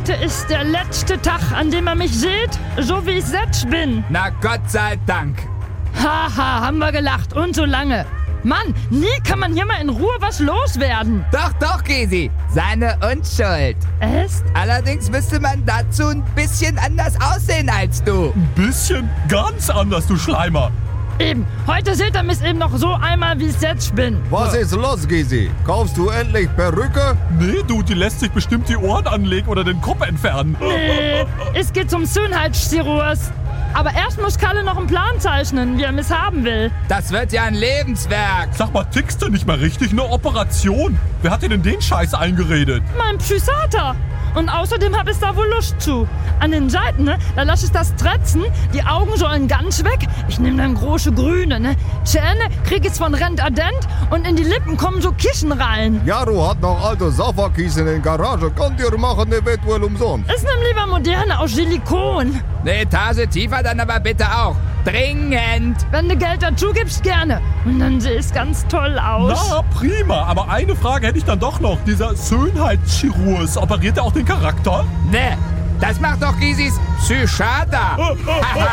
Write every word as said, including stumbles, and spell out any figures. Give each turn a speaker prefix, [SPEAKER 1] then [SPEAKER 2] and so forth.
[SPEAKER 1] heute ist der letzte Tag, an dem ihr mich seht, so wie ich selbst bin.
[SPEAKER 2] Na Gott sei Dank.
[SPEAKER 1] Haha, haben wir gelacht und so lange. Mann, nie kann man hier mal in Ruhe was loswerden.
[SPEAKER 2] Doch, doch, Gysi. Seine Unschuld.
[SPEAKER 1] Echt?
[SPEAKER 2] Allerdings müsste man dazu ein bisschen anders aussehen als du.
[SPEAKER 3] Ein bisschen ganz anders, du Schleimer.
[SPEAKER 1] Eben, heute seht ihr mich eben noch so einmal, wie ich jetzt bin.
[SPEAKER 4] Was ist los, Gysi? Kaufst du endlich Perücke?
[SPEAKER 3] Nee, du, die lässt sich bestimmt die Ohren anlegen oder den Kopf entfernen.
[SPEAKER 1] Nee, es geht zum Schönheitschirurg. Aber erst muss Kalle noch einen Plan zeichnen, wie er mich haben will.
[SPEAKER 2] Das wird ja ein Lebenswerk.
[SPEAKER 3] Sag mal, tickst du nicht mal richtig? Eine Operation. Wer hat dir denn den Scheiß eingeredet?
[SPEAKER 1] Mein Psychiater. Und außerdem hab ich da wohl Lust zu. An den Seiten, ne, da lass ich das tretzen. Die Augen sollen ganz weg. Ich nehme dann große Grüne, ne. Zähne krieg ich von Rent-Adent und in die Lippen kommen so Kissen rein.
[SPEAKER 4] Jaro hat noch alte Sofakissen in der Garage. Könnt ihr machen, eventuell umsonst.
[SPEAKER 1] Ich nehm lieber moderne aus Silikon.
[SPEAKER 2] Eine Etage tiefer dann aber bitte auch. Dringend.
[SPEAKER 1] Wenn du Geld dazu gibst, gerne. Und dann sehe ich ganz toll aus.
[SPEAKER 3] Na, prima. Aber eine Frage hätte ich dann doch noch. Dieser Schönheitschirurg, operiert er auch den Charakter?
[SPEAKER 2] Ne, das macht doch Gysis Psychiater.